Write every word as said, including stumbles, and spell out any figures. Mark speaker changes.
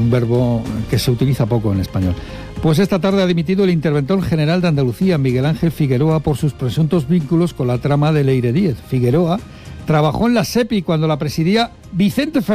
Speaker 1: un verbo que se utiliza poco en español. Pues esta tarde ha dimitido el interventor general de Andalucía, Miguel Ángel Figueroa, por sus presuntos vínculos con la trama de Leire Díez. Figueroa trabajó en la SEPI cuando la presidía Vicente Fernández.